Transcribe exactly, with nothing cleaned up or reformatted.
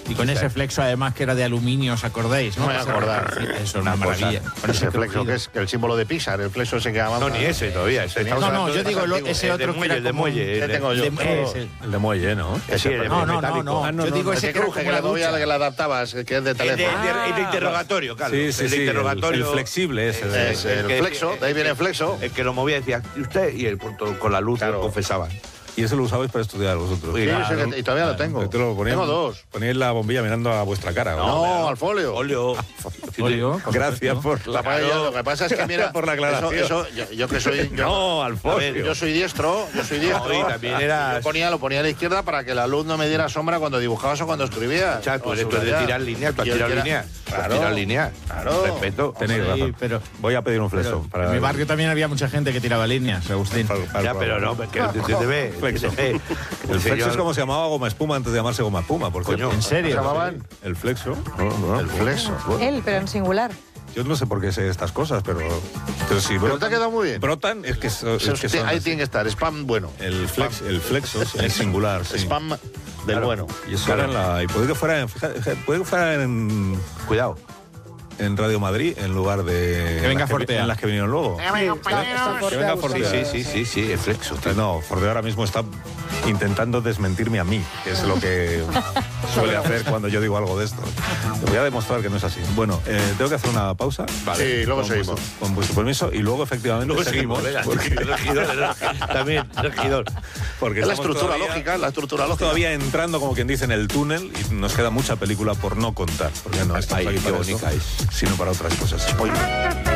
Y con ese flexo, además, que era de aluminio, ¿os acordáis? No me voy a acordar. Eso es una maravilla. Con ese flexo que es el símbolo de Pixar, el flexo ese que avanza. No, ni ese todavía. Ese No, no, yo digo lo, ese otro que era el de como... muelle. ¿Qué tengo yo? de- ese- El de muelle, ¿no? Ese, el No, no, no, metálico. no. Ah, no, Yo no, digo Ese ese que era cruje como que le una movía, ducha. que le adaptabas, que es de El de, teléfono. el de- el de interrogatorio, claro. Sí, sí, el de sí, el- interrogatorio. el flexible ese de- Es el flexo, de ahí viene el flexo. El que lo movía decía, ¿y usted? Y el punto con la luz Claro. lo confesaba. Y eso lo usabais para estudiar vosotros. Sí, Claro. ese que- y todavía lo tengo. Te lo poníais- Tengo dos. Poníais la bombilla mirando a vuestra cara. ¿no? No, al folio. Óleo. Folio, por Gracias supuesto. por La la... paella, lo que pasa es que mira, por la aclaración. Eso, eso, yo, yo que soy yo, No, al a folio. ver, yo soy diestro, yo soy diestro. No, y también eras- Yo ponía, lo ponía a la izquierda para que la luz no me diera sombra cuando dibujabas o cuando escribías. O sea, tú O eres tú eres de subrayar. tirar líneas, tú has Yo tirado era- líneas. Tú has Claro. tirado líneas. Claro. Respeto. Tenéis Sí, razón. pero- Voy a pedir un flexo. Pero para en mi barrio también había mucha gente que tiraba líneas, Agustín. para- para- Ya, pero no, porque te, te, te ve. Flexo. te ve. El flexo señor- es como se llamaba goma espuma antes de llamarse goma espuma, por Coño, cierto. ¿En ¿Se serio? llamaban? El flexo. No, no, El flexo. Él, pero en singular. Yo no sé por qué sé estas cosas, pero, pero si Pero te ha brotan, quedado muy bien. brotan es que, so- es Se- que son ahí así. tiene que estar, spam bueno. El, flex, el flexo es singular, sí. Spam del Claro. bueno. Y eso era en la... Y puede que fuera en, fíjate, puede que fuera en, Cuidado. en Radio Madrid en lugar de... Que venga las Fortea. En las que vinieron luego. Que venga Sí, Fortea. sí, sí, sí, sí, el flexo. tío. No, Fortea ahora mismo está intentando desmentirme a mí, que es lo que suele hacer cuando yo digo algo de esto. Te voy a demostrar que no es así. Bueno, eh, tengo que hacer una pausa. Sí, luego con seguimos. Vuestro, con vuestro permiso y luego efectivamente Luego seguimos. seguimos, venga. porque, El regidor, el regidor, también, regidor. porque Es la estamos estructura todavía- lógica, la estructura Estamos lógica. todavía entrando, como quien dice, en el túnel y nos queda mucha película por no contar. Porque no estamos Ay, aquí qué para bonita eso, es. sino para otras cosas. Oye.